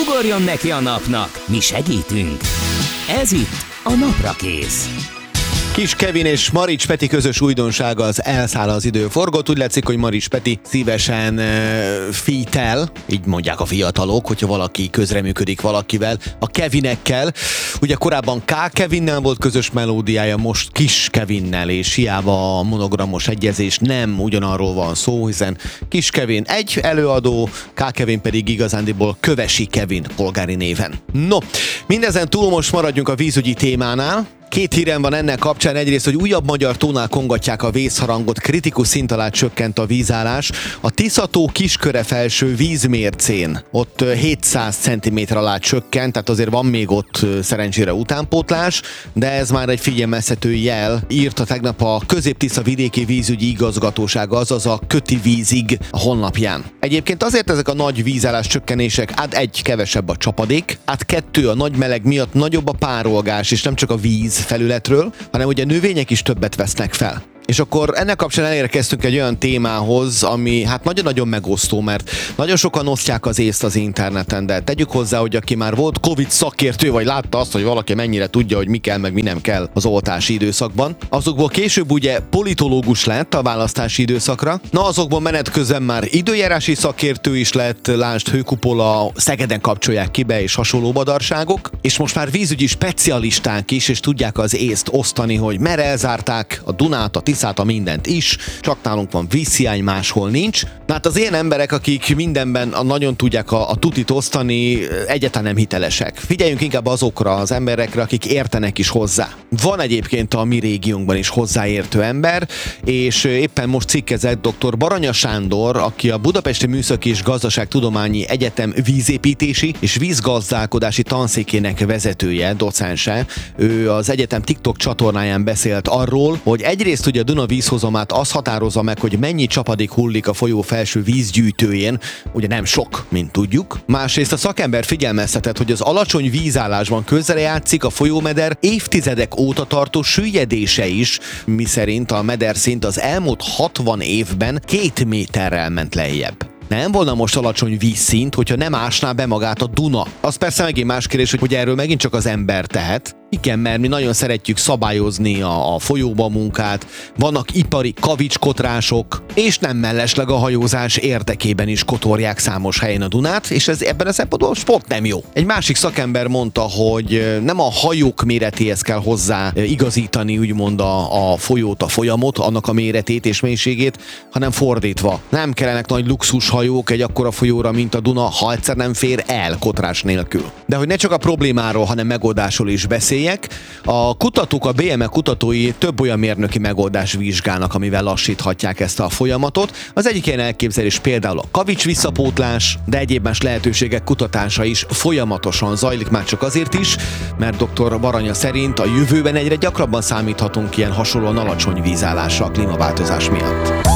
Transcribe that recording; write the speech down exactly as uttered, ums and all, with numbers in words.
Ugorjon neki a napnak, mi segítünk! Ez itt a Naprakész. Kis Kevin és Marics Peti közös újdonsága az Elszáll az idő forgott. Úgy látszik, hogy Marics Peti szívesen uh, fítel, így mondják a fiatalok, hogyha valaki közreműködik valakivel, a Kevinekkel. Ugye korábban K. Kevinnel volt közös melódiája, most Kis Kevinnel, és hiába a monogramos egyezés, nem ugyanarról van szó, hiszen Kis Kevin egy előadó, K. Kevin pedig igazándiból Kövesi Kevin polgári néven. No, mindezen túl most maradjunk a vízügyi témánál. Két hírem van ennek kapcsán. Egyrészt, hogy újabb magyar tónál kongatják a vészharangot, kritikus szint alá csökkent a vízállás. A Tisza-tó Kisköre felső vízmércén ott hétszáz centiméter alá csökkent, tehát azért van még ott szerencsére utánpótlás, de ez már egy figyelmeztető jel, írta tegnap a Közép-Tisza vidéki vízügyi igazgatóság, azaz a Köti Vízig a honlapján. Egyébként azért ezek a nagy vízállás csökkenések, át egy, kevesebb a csapadék, át kettő, a nagy meleg miatt nagyobb a párolgás, és nem csak a víz felületről, hanem ugye a növények is többet vesznek fel. És akkor ennek kapcsán elérkeztünk egy olyan témához, ami hát nagyon-nagyon megosztó, mert nagyon sokan osztják az észt az interneten, de tegyük hozzá, hogy aki már volt Covid szakértő, vagy látta azt, hogy valaki mennyire tudja, hogy mi kell, meg mi nem kell az oltási időszakban, azokból később ugye politológus lett a választási időszakra, na azokból menet közben már időjárási szakértő is lett, lásd hőkupola, Szegeden kapcsolják ki be, és hasonló badarságok, és most már vízügyi specialisták is, és tudják az észt osztani, hogy merre elzárták a Dunát, a Tiszát, a mindent is, csak nálunk van vízhiány, máshol nincs. Na hát az ilyen emberek, akik mindenben nagyon tudják a, a tutit osztani, egyáltalán nem hitelesek. Figyeljünk inkább azokra az emberekre, akik értenek is hozzá. Van egyébként a mi régiónkban is hozzáértő ember, és éppen most cikkezett dr. Baranya Sándor, aki a Budapesti Műszaki és Gazdaságtudományi Egyetem vízépítési és vízgazdálkodási tanszékének vezetője, docense. Ő az egyetem TikTok csatornáján beszélt arról, hogy egyrészt ugye a Duna vízhozamát az határozza meg, hogy mennyi csapadék hullik a folyó felső vízgyűjtőjén, ugye nem sok, mint tudjuk. Másrészt a szakember figyelmeztetett, hogy az alacsony vízállásban közrejátszik a folyómeder évtizedek óta tartó süllyedése is, miszerint a mederszint az elmúlt hatvan évben két méterrel ment lejjebb. Nem volna most alacsony vízszint, hogyha nem ásná be magát a Duna. Az persze megint más kérdés, hogy erről megint csak az ember tehet. Igen, mert mi nagyon szeretjük szabályozni a, a folyóba munkát, vannak ipari kavicskotrások, és nem mellesleg a hajózás érdekében is kotorják számos helyen a Dunát, és ez ebben a szempontból sport nem jó. Egy másik szakember mondta, hogy nem a hajók méretéhez kell hozzá igazítani, úgymond a, a folyót, a folyamot, annak a méretét és mélységét, hanem fordítva. Nem kellenek nagy luxushajók egy akkora folyóra, mint a Duna, ha egyszer nem fér el kotrás nélkül. De hogy ne csak a problémáról, hanem megoldásról is beszél. A kutatók, a bé em e kutatói több olyan mérnöki megoldást vizsgálnak, amivel lassíthatják ezt a folyamatot. Az egyik ilyen elképzelés például a kavics visszapótlás, de egyéb más lehetőségek kutatása is folyamatosan zajlik, már csak azért is, mert dr. Baranya szerint a jövőben egyre gyakrabban számíthatunk ilyen hasonlóan alacsony vízállásra a klímaváltozás miatt.